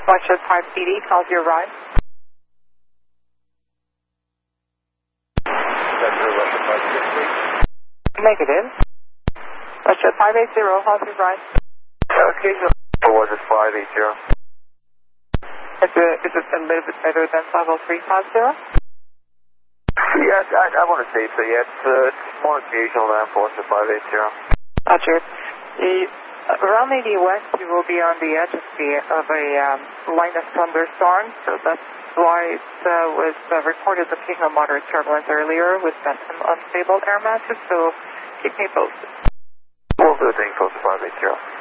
Westjet 5 CD, how's your ride? Negative. Westjet 580, how's your ride? Okay, so Westjet 580. Is it a little bit better than 50350? Yeah, I want to say so, yeah. It's more unusual than Westjet 580. Roger. Around 80 west, you will be on the edge of a line of thunderstorm, so that's why it was reported the signal moderate turbulence earlier with some unstable air masses, so keep me posted. We'll do a thing close to 580.